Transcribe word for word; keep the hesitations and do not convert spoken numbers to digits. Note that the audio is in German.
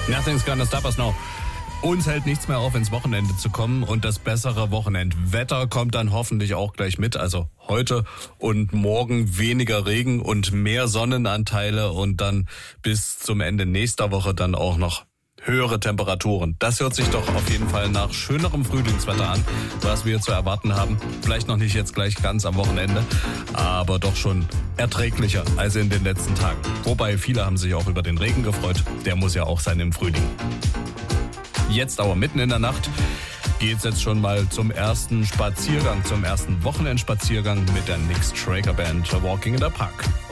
Nothing's gonna stop us now. Uns hält nichts mehr auf, ins Wochenende zu kommen und das bessere Wochenendwetter kommt dann hoffentlich auch gleich mit. Also heute und morgen weniger Regen und mehr Sonnenanteile und dann bis zum Ende nächster Woche dann auch noch höhere Temperaturen. Das hört sich doch auf jeden Fall nach schönerem Frühlingswetter an, was wir zu erwarten haben. Vielleicht noch nicht jetzt gleich ganz am Wochenende, aber doch schon erträglicher als in den letzten Tagen. Wobei viele haben sich auch über den Regen gefreut. Der muss ja auch sein im Frühling. Jetzt aber mitten in der Nacht geht's jetzt schon mal zum ersten Spaziergang, zum ersten Wochenendspaziergang mit der Nick Straker Band Walking in the Park.